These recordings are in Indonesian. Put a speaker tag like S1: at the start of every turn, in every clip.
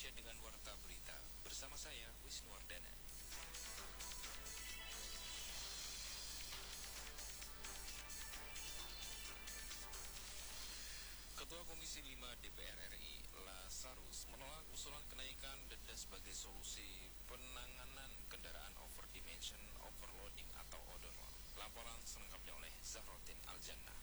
S1: Indonesia dengan Warta Berita. Bersama saya, Wisnu Wardana. Ketua Komisi 5 DPR RI, Lazarus, menolak usulan kenaikan denda sebagai solusi penanganan kendaraan overdimension overloading atau odor. Laporan selengkapnya oleh Zahrotin Aljannah.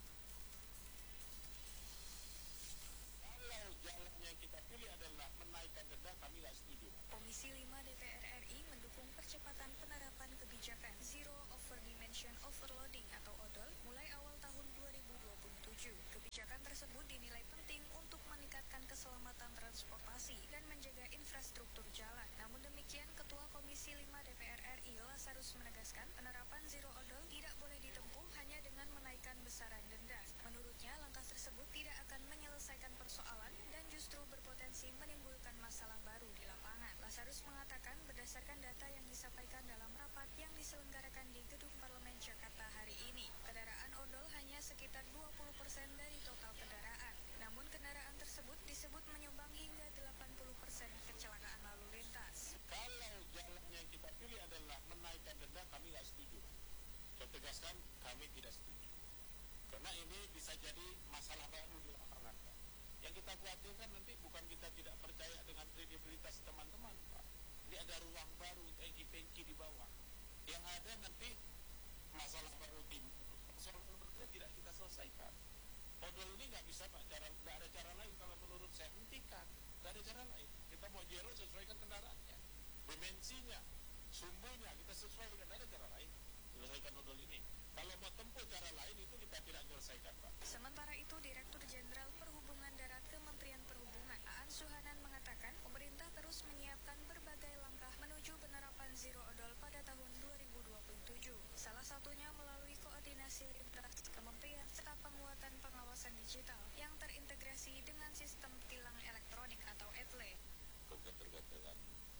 S2: Kalau jalan yang kita pilih adalah menaikkan denda, kami nggak setuju.
S3: Komisi 5 DPR RI mendukung percepatan penerapan kebijakan Zero Overdimension Overloading atau ODOL mulai awal tahun 2027. Kebijakan tersebut dinilai penting untuk meningkatkan keselamatan transportasi dan menjaga infrastruktur jalan. Namun demikian, Ketua Komisi 5 DPR RI Lazarus menegaskan penerapan Zero ODOL tidak boleh ditempuh hanya dengan menaikkan besaran denda. Menurutnya, langkah tersebut tidak akan menyelesaikan persoalan dan justru berpotensi menimbulkan masalah baru di lapangan. Lazarus mengatakan berdasarkan data yang disampaikan dalam rapat yang diselenggarakan di Gedung Parlemen Jakarta hari ini, kendaraan odol hanya sekitar 20% dari total kendaraan. Namun kendaraan tersebut disebut menyumbang hingga 80% kecelakaan lalu lintas.
S2: Kalau jalan yang kita pilih adalah menaikkan denda, kami nggak setuju. Saya tegaskan, kami tidak setuju. Karena ini bisa jadi masalah baru di lapangan, Pak. Yang kita khawatirkan nanti bukan kita tidak percaya dengan kredibilitas teman-teman, Pak. Ini ada ruang baru, tangki-tangki di bawah. Yang ada nanti masalah baru timbul. Persoalan baru tidak kita selesaikan. Odol ini nggak bisa, Pak. Nggak ada cara lain kalau menurut saya. Hentikan. Nggak ada cara lain. Kita mau zero, sesuaikan kendaraannya. Dimensinya, sumbunya, kita sesuaikan. Nggak ada cara lain. Selesaikan odol ini. Kalau mau tempuh cara lain itu kita tidak selesaikan, Pak.
S3: Sementara itu, Direktur Jenderal Perhubungan Darat Kementerian Perhubungan, Aan Suhanan mengatakan pemerintah terus menyiapkan berbagai langkah menuju penerapan Zero Odol pada tahun 2027. Salah satunya melalui koordinasi lintas kementerian serta penguatan pengawasan digital yang terintegrasi dengan sistem tilang elektronik atau ETLE.
S4: Terkait dengan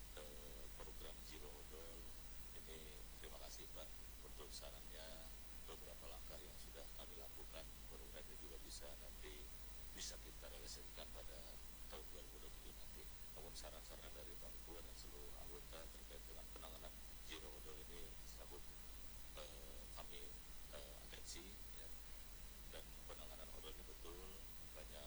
S4: program Zero Odol ini, terima kasih Pak untuk sarannya. Beberapa langkah yang sudah kami lakukan mudah-mudahan juga bisa kita realisasikan pada tahun 2027 nanti. Namun saran-saran dari Pak Ketua dan seluruh anggota terkait dengan penanganan Zero Odol ini disambut kami atensi ya. Dan penanganan odol ini betul banyak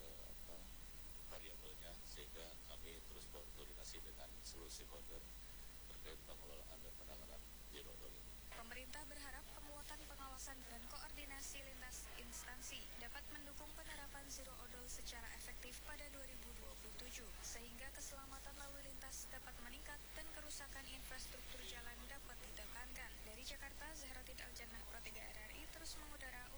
S4: variabelnya, sehingga kami terus berkoordinasi dengan seluruh stakeholder terkait pengelolaan dan penanganan Zero Odol ini.
S3: Pemerintah berharap penguatan pengawasan dan koordinasi lintas instansi dapat mendukung penerapan Zero Odol secara efektif pada 2027, sehingga keselamatan lalu lintas dapat meningkat dan kerusakan infrastruktur jalan dapat ditekankan. Dari Jakarta, Zahrotin Aljannah, Pro 3 RRI, terus mengudara